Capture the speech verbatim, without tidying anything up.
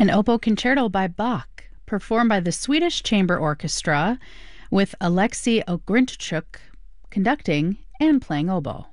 An oboe concerto by Bach, performed by the Swedish Chamber Orchestra with Alexei Ogrinchuk conducting and playing oboe.